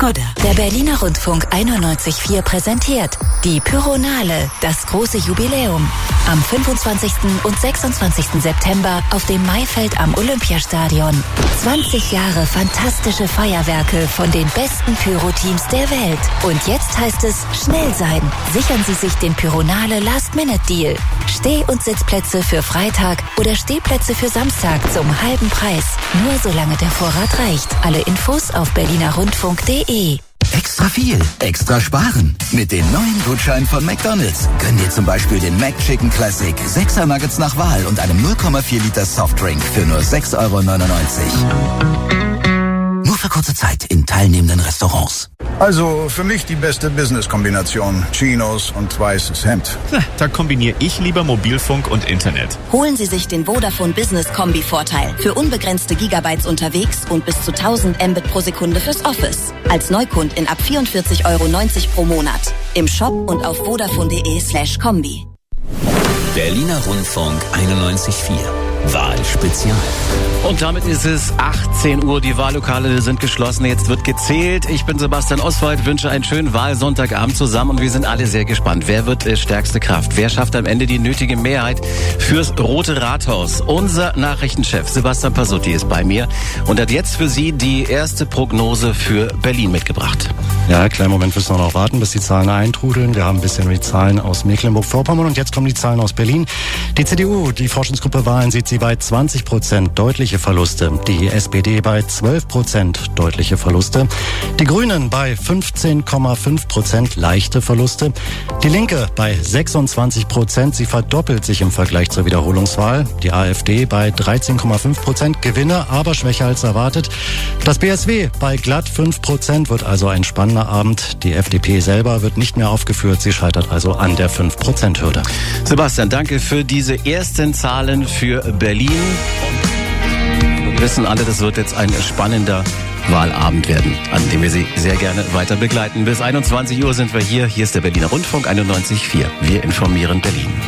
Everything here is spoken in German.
Skoda. Der Berliner Rundfunk 91.4 präsentiert die Pyronale, das große Jubiläum. Am 25. und 26. September auf dem Maifeld am Olympiastadion. 20 Jahre fantastische Feuerwerke von den besten Pyro-Teams der Welt. Und jetzt heißt es schnell sein. Sichern Sie sich den Pyronale Last-Minute-Deal. Steh- und Sitzplätze für Freitag oder Stehplätze für Samstag zum halben Preis. Nur solange der Vorrat reicht. Alle Infos auf berlinerrundfunk.de. Extra viel, extra sparen. Mit dem neuen Gutschein von McDonald's. Gönn dir zum Beispiel den McChicken Classic, 6er Nuggets nach Wahl und einem 0,4 Liter Softdrink für nur 6,99 €. Nur für kurze Zeit in teilnehmenden Restaurants. Also für mich die beste Business-Kombination. Chinos und weißes Hemd. Da kombiniere ich lieber Mobilfunk und Internet. Holen Sie sich den Vodafone Business Kombi-Vorteil. Für unbegrenzte Gigabytes unterwegs und bis zu 1000 Mbit pro Sekunde fürs Office. Als Neukundin ab 44,90 € pro Monat. Im Shop und auf vodafone.de/kombi. Berliner Rundfunk 91.4. Wahlspezial. Und damit ist es 18 Uhr. Die Wahllokale sind geschlossen. Jetzt wird gezählt. Ich bin Sebastian Oswald, wünsche einen schönen Wahlsonntagabend zusammen. Und wir sind alle sehr gespannt. Wer wird stärkste Kraft? Wer schafft am Ende die nötige Mehrheit fürs Rote Rathaus? Unser Nachrichtenchef Sebastian Pasutti ist bei mir und hat jetzt für Sie die erste Prognose für Berlin mitgebracht. Ja, kleinen Moment müssen wir noch warten, bis die Zahlen eintrudeln. Wir haben ein bisschen die Zahlen aus Mecklenburg-Vorpommern und jetzt kommen die Zahlen aus Berlin. Die CDU, die Forschungsgruppe Wahlen, sieht sie bei 20%, deutliche Verluste. Die SPD bei 12%, deutliche Verluste. Die Grünen bei 15,5%, leichte Verluste. Die Linke bei 26%, sie verdoppelt sich im Vergleich zur Wiederholungswahl. Die AfD bei 13,5%, Gewinne, aber schwächer als erwartet. Das BSW bei glatt 5%, wird also ein spannender Abend. Die FDP selber wird nicht mehr aufgeführt, sie scheitert also an der 5%-Hürde. Sebastian, danke für diese ersten Zahlen für Berlin. Wir wissen alle, das wird jetzt ein spannender Wahlabend werden, an dem wir Sie sehr gerne weiter begleiten. Bis 21 Uhr sind wir hier. Hier ist der Berliner Rundfunk 91.4. Wir informieren Berlin.